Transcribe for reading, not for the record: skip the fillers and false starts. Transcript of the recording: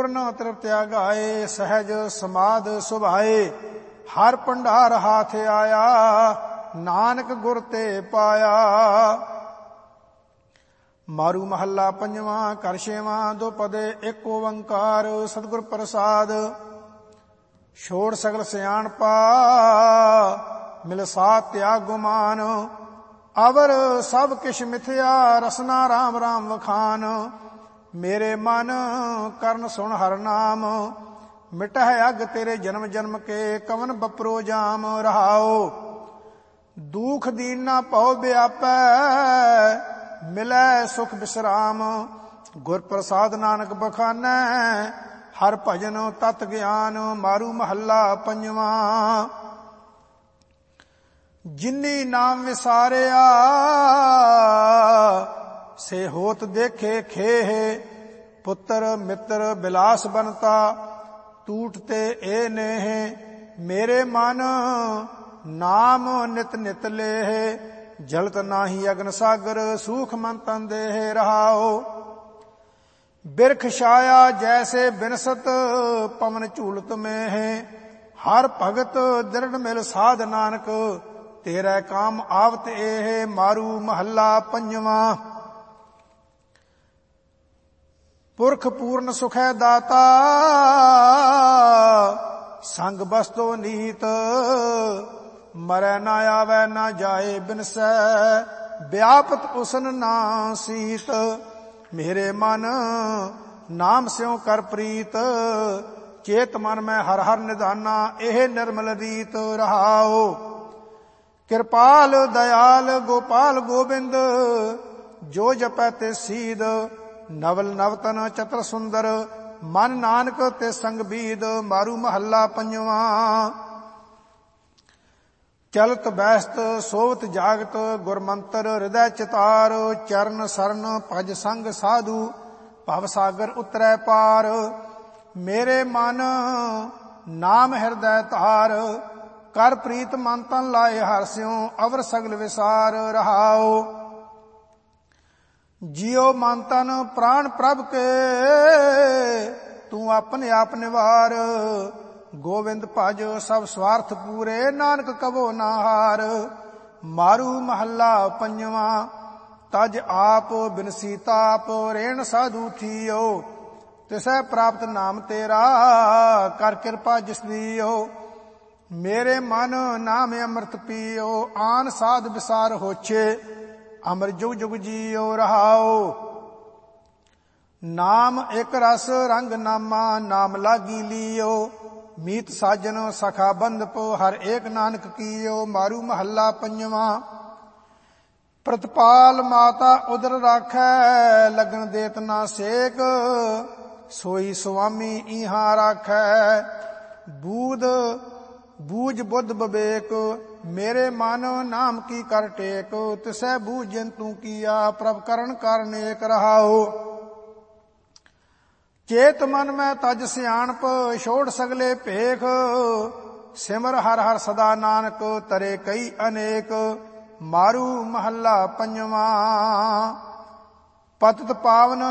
पूर्ण तृप्त्या गाए, सहज समाध सुभाए, हर भंडार हाथ आया, नानक गुर ते पाया। मारू महला पंजवा, कर छेवां, दो पदे एक ओंकार, सतगुर प्रसाद। छोड़ सगल सियाणपा, मिल साथ त्याग गुमान, अवर सब किश मिथ्या, रसना राम राम वखान। मेरे मन करन सुन हर नाम, मिटह अग तेरे जन्म जन्म के, कवन बपरो जाम रहाओ। दुख दीना पौ व्यापै, मिलै सुख विश्राम, गुर प्रसाद नानक बखानै, हर भजन तत ज्ञान। मारू महला पंजवा। जिन्नी नाम विसारिया, से होत देखे खेह, पुत्र मित्र बिलास बनता, टूटते ए नेह। मेरे मन नाम नित नित लेह, जलत नाही अग्न सागर, सूख मन तन देह रहाओ। बिरख छाया जैसे बिनसत, पवन झूलत में है, हर भगत दृढ़ मिल साध नानक, तेरा काम आवत एह। मारू महला पंजवा। पुरख पूर्ण सुखै दाता, संग बसतो नीत, मरै ना आवे ना जाए बिनसै, व्यापत उसन ना सीत। मेरे मन नाम स्यों कर प्रीत, चेत मन में हर हर निधाना, एह निर्मल रीत रहाओ। कृपाल दयाल गोपाल गोबिंद, जो जपै ते सीध, नवल नवतन चतर सुंदर, मन नानक ते संग बीद। मारू महला पंजवा। चलत बैसत सोवत जागत, गुरमंत्र हृदय चितार, चरण सरन भज संग साधु, भव सागर उतरै पार। मेरे मन नाम हृदय तार, कर प्रीत मन तन लाए हरस्यों, अवर सगल विसार रहाओ। जियो मन तन प्राण प्रभ के, तू अपने आप निवार, गोविंद भज सब स्वार्थ पूरे, नानक कबो ना हार। मारू महला पंजवा। तज आप बिनसी ताप, रेण साधु थियो, तिसै प्राप्त नाम तेरा, कर कृपा जिस दियो। मेरे मन नाम अमृत पियो, आन साध विसार होछे, अमर जुग जुग जियो रहाओ। नाम एक रस रंग नामा, नाम लागी लियो, मीत साजन सखा बंधपो, हर एक नानक कियो। मारू महला पंजवा। प्रतिपाल माता उदर राखै, लगन देत ना सेक, सोई स्वामी इहां राखै, बूद बूझ बुद्ध विवेक। मेरे मन नाम की कर टेक, तिसै बूझन तू किया, प्रभ करण करनेक रहाओ। चेत मन में तज सियाणप, छोड़ सगले भेख, सिमर हर हर सदा नानक, तरे कई अनेक। मारू महला पंजवा। पतित पावन